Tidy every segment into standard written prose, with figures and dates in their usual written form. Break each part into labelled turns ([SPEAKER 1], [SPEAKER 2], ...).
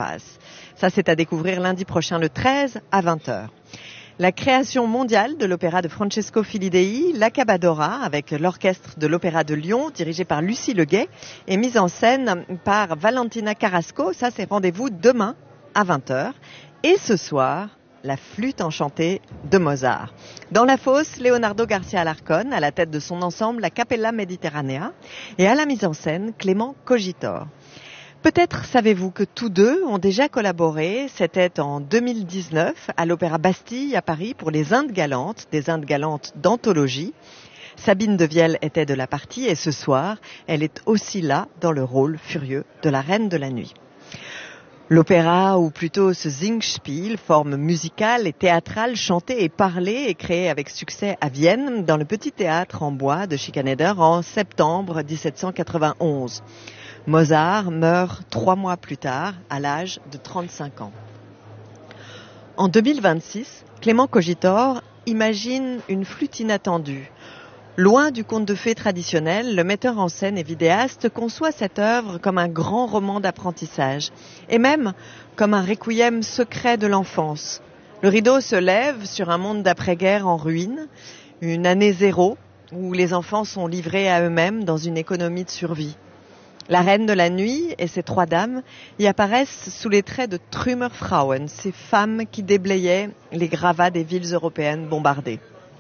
[SPEAKER 1] Alcatraz. Ça, c'est à découvrir lundi prochain, le 13 à 20h. La création mondiale de l'opéra de Francesco Filidei, l'Accabadora, avec l'orchestre de l'Opéra de Lyon, dirigé par Lucie Leguet, et mise en scène par Valentina Carrasco. Ça, c'est rendez-vous demain à 20h. Et ce soir, la flûte enchantée de Mozart. Dans la fosse, Leonardo Garcia Alarcón, à la tête de son ensemble, la Capella Mediterranea, et à la mise en scène, Clément Cogitor. Peut-être savez-vous que tous deux ont déjà collaboré, c'était en 2019 à l'Opéra Bastille à Paris pour les Indes galantes, des Indes galantes d'anthologie. Sabine Devielle était de la partie et ce soir, elle est aussi là dans le rôle furieux de la Reine de la Nuit. L'opéra, ou plutôt ce Singspiel, forme musicale et théâtrale, chantée et parlée, est créée avec succès à Vienne, dans le petit théâtre en bois de Schikaneder en septembre 1791. Mozart meurt 3 mois plus tard, à l'âge de 35 ans. En 2026, Clément Cogitor imagine une flûte inattendue. Loin du conte de fées traditionnel, le metteur en scène et vidéaste conçoit cette œuvre comme un grand roman d'apprentissage, et même comme un requiem secret de l'enfance. Le rideau se lève sur un monde d'après-guerre en ruine, une année zéro, où les enfants sont livrés à eux-mêmes dans une économie de survie. La Reine de la Nuit et ses 3 dames y apparaissent sous les traits de Trümmerfrauen, ces femmes qui déblayaient les gravats des villes européennes bombardées.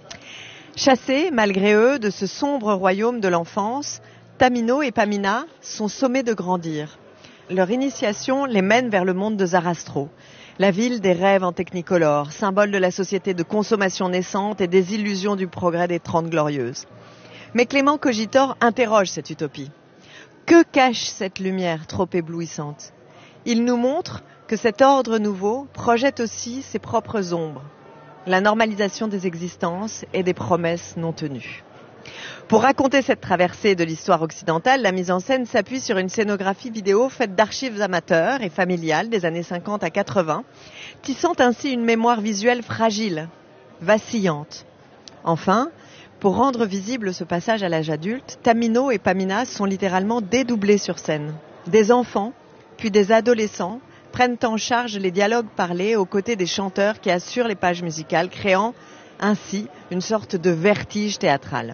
[SPEAKER 1] Chassés, malgré eux, de ce sombre royaume de l'enfance, Tamino et Pamina sont sommés de grandir. Leur initiation les mène vers le monde de Zarastro, la ville des rêves en technicolore, symbole de la société de consommation naissante et des illusions du progrès des 30 glorieuses. Mais Clément Cogitor interroge cette utopie. Que cache cette lumière trop éblouissante ? Il nous montre que cet ordre nouveau projette aussi ses propres ombres. La normalisation des existences et des promesses non tenues. Pour raconter cette traversée de l'histoire occidentale, la mise en scène s'appuie sur une scénographie vidéo faite d'archives amateurs et familiales des années 50 à 80, tissant ainsi une mémoire visuelle fragile, vacillante. Enfin, pour rendre visible ce passage à l'âge adulte, Tamino et Pamina sont littéralement dédoublés sur scène. Des enfants, puis des adolescents, prennent en charge les dialogues parlés aux côtés des chanteurs qui assurent les pages musicales, créant ainsi une sorte de vertige théâtral.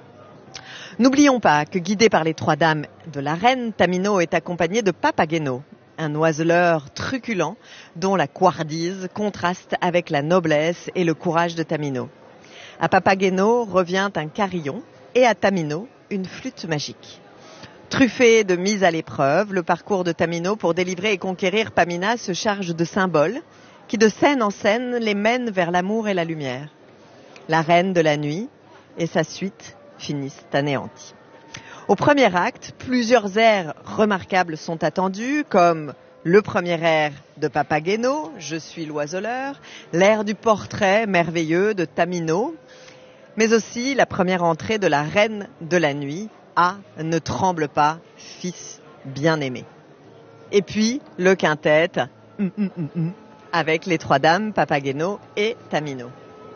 [SPEAKER 1] N'oublions pas que, guidé par les 3 dames de la reine, Tamino est accompagné de Papageno, un oiseleur truculent dont la couardise contraste avec la noblesse et le courage de Tamino. À Papageno revient un carillon et à Tamino une flûte magique. Truffé de mise à l'épreuve, le parcours de Tamino pour délivrer et conquérir Pamina se charge de symboles qui, de scène en scène, les mènent vers l'amour et la lumière. La Reine de la Nuit et sa suite finissent anéantis. Au premier acte, plusieurs airs remarquables sont attendus, comme le premier air de Papageno, Je suis l'oiseleur, l'air du portrait merveilleux de Tamino, mais aussi la première entrée de la Reine de la Nuit, Ah, ne tremble pas, fils bien-aimé. Et puis, le quintet, avec les 3 dames, Papageno et Tamino.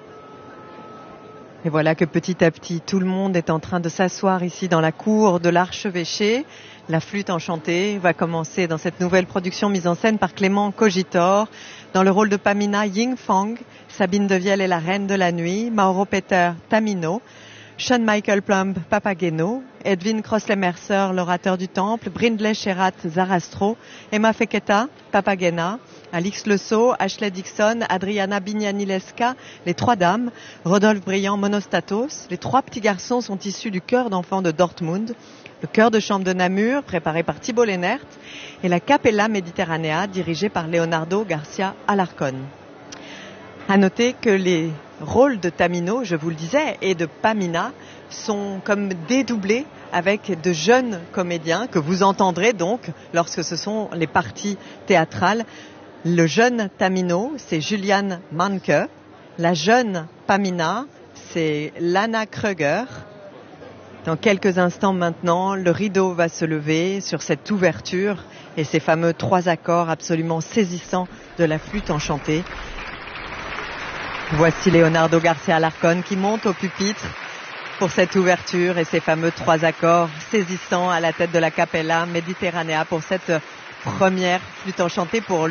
[SPEAKER 1] Et voilà que petit à petit, tout le monde est en train de s'asseoir ici dans la cour de l'archevêché. La flûte enchantée va commencer dans cette nouvelle production mise en scène par Clément Cogitor. Dans le rôle de Pamina, Ying Fang, Sabine Devielle est la Reine de la Nuit, Mauro Peter, Tamino, Sean Michael Plumb, Papageno, Edwin Crossley-Mercer, l'orateur du temple, Brindley Sherat, Zarastro, Emma Feketa, Papagena, Alix Lesault, Ashley Dixon, Adriana Bignani-Lesca, les 3 dames, Rodolphe Briand, Monostatos. Les 3 petits garçons sont issus du chœur d'enfants de Dortmund, le chœur de chambre de Namur, préparé par Thibault Lénert, et la Capella Mediterranea, dirigée par Leonardo Garcia Alarcón. À noter que les rôles de Tamino, je vous le disais, et de Pamina sont comme dédoublés avec de jeunes comédiens que vous entendrez donc lorsque ce sont les parties théâtrales. Le jeune Tamino, c'est Julian Manke. La jeune Pamina, c'est Lana Kreuger. Dans quelques instants maintenant, le rideau va se lever sur cette ouverture et ces fameux 3 accords absolument saisissants de la flûte enchantée. Voici Leonardo Garcia Alarcón qui monte au pupitre pour cette ouverture et ces fameux 3 accords saisissants à la tête de la Capella Mediterranea pour cette première flûte enchantée pour